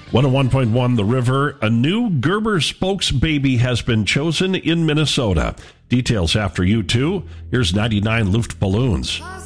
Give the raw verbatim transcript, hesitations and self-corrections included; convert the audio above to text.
one oh one point one The River. A new Gerber spokes baby has been chosen in Minnesota. Details after you two. Here's ninety-nine Luftballons.